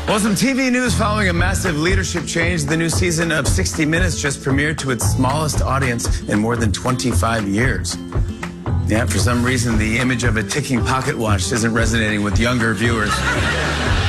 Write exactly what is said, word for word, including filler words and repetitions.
Well, some T V news following a massive leadership change. The new season of sixty minutes just premiered to its smallest audience in more than twenty-five years. Yeah, for some reason, the image of a ticking pocket watch isn't resonating with younger viewers.